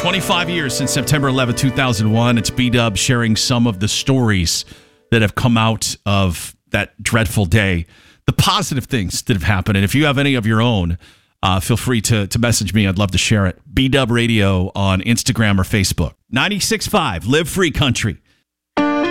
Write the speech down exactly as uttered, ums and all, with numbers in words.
twenty-five years since September eleventh, two thousand one. It's B-Dub sharing some of the stories that have come out of that dreadful day, the positive things that have happened. And if you have any of your own, uh, feel free to, to message me. I'd love to share it. B-Dub Radio on Instagram or Facebook. ninety-six point five, Live Free Country.